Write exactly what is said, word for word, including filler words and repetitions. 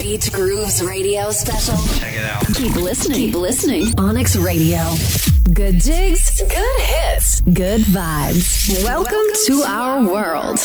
Beat Grooves Radio special. Check it out. Keep listening. Keep listening. Onyx Radio. Good jigs. Good hits. Good vibes. Welcome, Welcome to, to our world.